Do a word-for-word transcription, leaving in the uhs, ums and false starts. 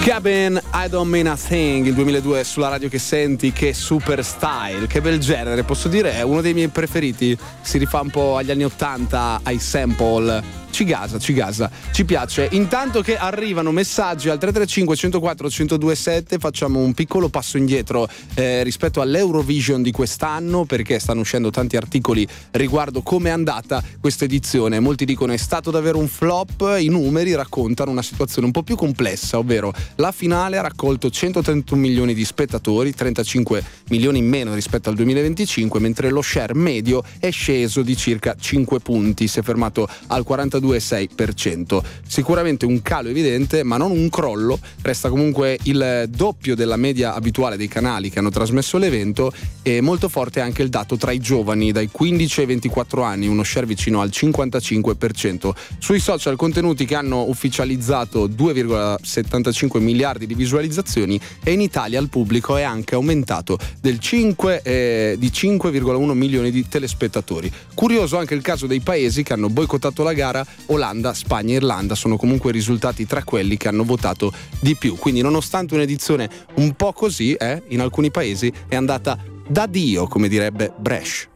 Cabin, I Don't Mean a Thing, il duemiladue sulla radio che senti, che super style, che bel genere, posso dire è uno dei miei preferiti, si rifà un po' agli anni ottanta, ai sample. Ci gasa, ci gasa, ci piace. Intanto che arrivano messaggi al tre tre cinque, uno zero quattro, uno zero due sette, facciamo un piccolo passo indietro eh, rispetto all'Eurovision di quest'anno, perché stanno uscendo tanti articoli riguardo come è andata questa edizione. Molti dicono è stato davvero un flop, i numeri raccontano una situazione un po' più complessa, ovvero la finale ha raccolto centotrentuno milioni di spettatori, trentacinque milioni in meno rispetto al duemilaventicinque, mentre lo share medio è sceso di circa cinque punti, si è fermato al quarantadue virgola sei per cento. Sicuramente un calo evidente, ma non un crollo, resta comunque il doppio della media abituale dei canali che hanno trasmesso l'evento, e molto forte anche il dato tra i giovani dai quindici ai ventiquattro anni, uno share vicino al cinquantacinque per cento. Sui social contenuti che hanno ufficializzato due virgola settantacinque miliardi di visualizzazioni, e in Italia il pubblico è anche aumentato del cinque, eh, di cinque virgola uno milioni di telespettatori. Curioso anche il caso dei paesi che hanno boicottato la gara. Olanda, Spagna e Irlanda sono comunque risultati tra quelli che hanno votato di più, quindi nonostante un'edizione un po' così, eh, in alcuni paesi è andata da Dio, come direbbe Bresh.